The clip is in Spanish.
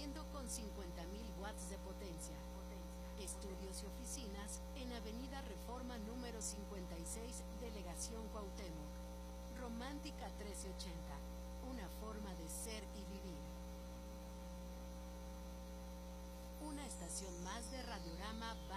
corriendo con 50,000 watts de potencia. Estudios y oficinas en Avenida Reforma número 56, Delegación Cuauhtémoc. Romántica 1380, una forma de ser y vivir. Una estación más de Radiorama